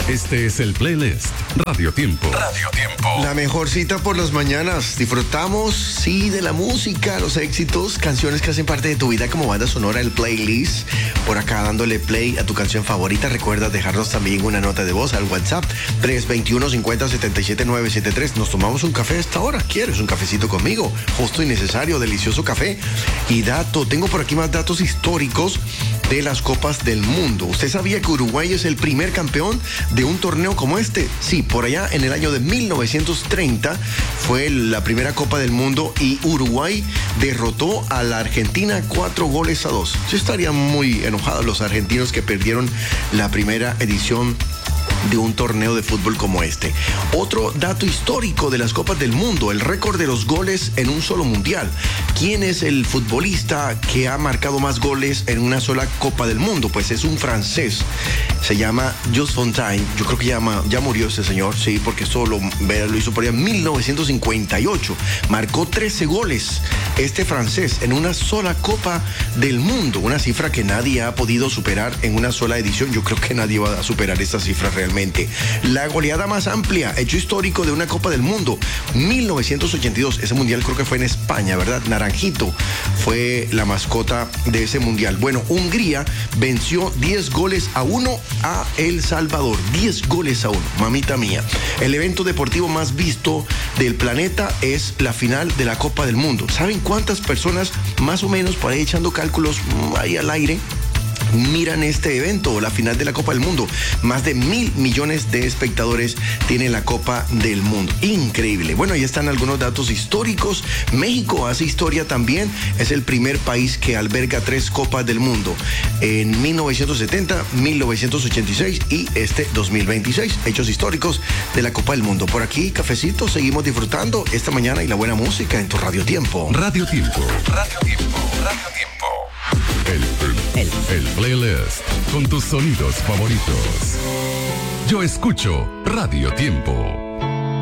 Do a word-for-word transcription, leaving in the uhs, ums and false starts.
Este es el playlist Radio Tiempo. Radio Tiempo. La mejor cita por las mañanas. Disfrutamos, sí, de la música, los éxitos, canciones que hacen parte de tu vida como banda sonora, el playlist. Por acá dándole play a tu canción favorita. Recuerda dejarnos también una nota de voz al WhatsApp tres dos uno, cinco cero, siete siete nueve siete tres. Nos tomamos un café a esta hora. ¿Quieres un cafecito conmigo? Justo y necesario, delicioso café. Y dato, tengo por aquí más datos históricos de las Copas del Mundo. ¿Usted sabía que Uruguay es el primer campeón de un torneo como este? Sí, por allá en el año de mil novecientos treinta fue la primera Copa del Mundo y Uruguay derrotó a la Argentina cuatro goles a dos. Yo estaría muy enojados los argentinos que perdieron la primera edición de un torneo de fútbol como este. Otro dato histórico de las Copas del Mundo, el récord de los goles en un solo mundial. ¿Quién es el futbolista que ha marcado más goles en una sola Copa del Mundo? Pues es un francés. Se llama Jules Fontaine. Yo creo que ya, ya murió ese señor, sí, porque esto lo, lo hizo por allá en mil novecientos cincuenta y ocho. Marcó trece goles este francés en una sola Copa del Mundo. Una cifra que nadie ha podido superar en una sola edición. Yo creo que nadie va a superar esta cifra realmente. La goleada más amplia, hecho histórico de una Copa del Mundo, mil novecientos ochenta y dos. Ese mundial creo que fue en España, ¿verdad? Naranjito fue la mascota de ese mundial. Bueno, Hungría venció diez goles a uno a El Salvador. diez goles a uno, mamita mía. El evento deportivo más visto del planeta es la final de la Copa del Mundo. ¿Saben cuántas personas, más o menos, por ahí echando cálculos ahí al aire, miran este evento, la final de la Copa del Mundo? Más de mil millones de espectadores tiene la Copa del Mundo. Increíble. Bueno, ahí están algunos datos históricos. México hace historia también. Es el primer país que alberga tres Copas del Mundo. En mil novecientos setenta, mil novecientos ochenta y seis y este dos mil veintiséis. Hechos históricos de la Copa del Mundo. Por aquí, cafecito, seguimos disfrutando esta mañana y la buena música en tu Radio Tiempo. Radio Tiempo. Radio Tiempo. Radio Tiempo. El, el, el playlist con tus sonidos favoritos. Yo escucho Radio Tiempo.